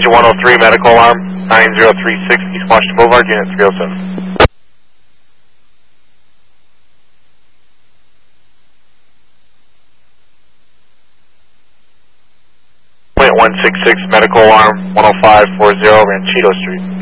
Agent 103, medical alarm, 9036 East Washington Boulevard, unit 307. Point 166, medical alarm, 10540 Ranchito Street.